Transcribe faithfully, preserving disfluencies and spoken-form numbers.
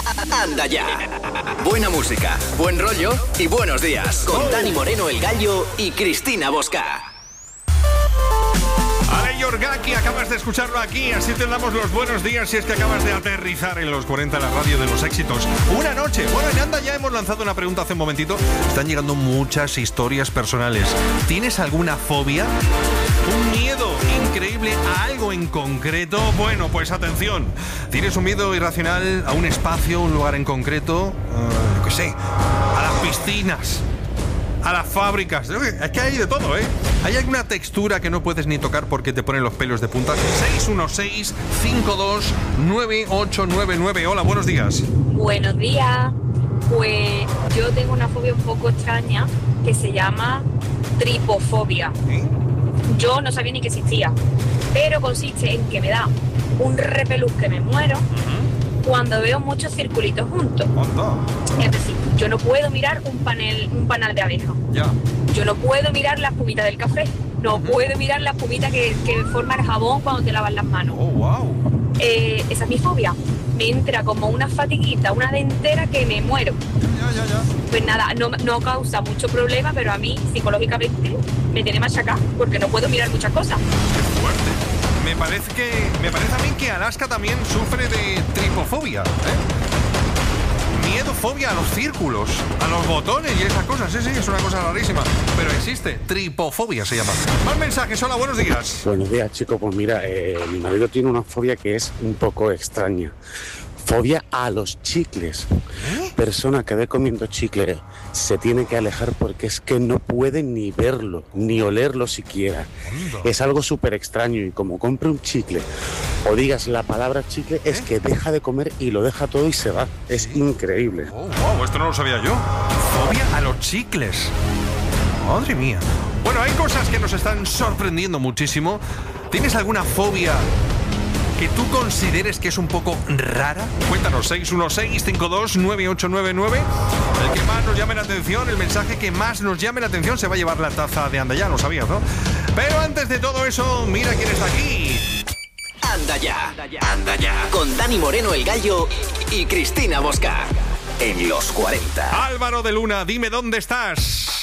Anda ya. Buena música, buen rollo y buenos días. Con Dani Moreno, el Gallo, y Cristina Bosca. Ale Yorgaki, acabas de escucharlo aquí, así te damos los buenos días si es que acabas de aterrizar en los cuarenta, la radio de los éxitos. Una noche. Bueno, en Anda ya hemos lanzado una pregunta hace un momentito. Están llegando muchas historias personales. ¿Tienes alguna fobia? ¿Un miedo increíble a algo en concreto? Bueno, pues atención. ¿Tienes un miedo irracional a un espacio, un lugar en concreto? Uh, yo qué sé, a las piscinas, a las fábricas. Es que hay de todo, ¿eh? ¿Hay alguna textura que no puedes ni tocar porque te ponen los pelos de punta? seis uno seis, cinco dos, nueve ocho nueve nueve. Hola, buenos días. Buenos días. Pues yo tengo una fobia un poco extraña que se llama tripofobia. ¿Eh? Yo no sabía ni que existía, pero consiste en que me da un repelús que me muero uh-huh. cuando veo muchos circulitos juntos. ¿Cuánto? Es decir, yo no puedo mirar un panel, un panal de abeja. Ya. Yo no puedo mirar la espumita del café. No uh-huh. puedo mirar la espumita que, que forma el jabón cuando te lavas las manos. Oh, wow. Eh, esa es mi fobia. Me entra como una fatiguita, una dentera que me muero. Ya, ya, ya. Pues nada, no, no causa mucho problema, pero a mí psicológicamente me tiene machacada porque no puedo mirar muchas cosas. Qué fuerte. Me parece que me parece a mí que Alaska también sufre de tripofobia, ¿eh? Miedo, fobia a los círculos, a los botones y esas cosas. Sí, sí, es una cosa rarísima, pero existe. Tripofobia se llama. Más mensajes. Hola, buenos días. Buenos días, chicos. Pues mira, eh, mi marido tiene una fobia que es un poco extraña. Fobia a los chicles. ¿Eh? Persona que ve comiendo chicle se tiene que alejar porque es que no puede ni verlo, ni olerlo siquiera. ¿Cuándo? Es algo súper extraño y como compre un chicle o digas la palabra chicle, ¿Eh? es que deja de comer y lo deja todo y se va. Es ¿Sí? increíble. Oh, wow, esto no lo sabía yo. Fobia a los chicles. Madre mía. Bueno, hay cosas que nos están sorprendiendo muchísimo. ¿Tienes alguna fobia que tú consideres que es un poco rara? Cuéntanos, seis uno seis, cinco dos, nueve ocho nueve nueve. El que más nos llame la atención, el mensaje que más nos llame la atención se va a llevar la taza de Anda Ya, lo sabías, ¿no? Pero antes de todo eso, mira quién está aquí. Anda Ya, Anda Ya, con Dani Moreno, el Gallo, y Cristina Bosca, en los cuarenta. Álvaro de Luna, dime dónde estás.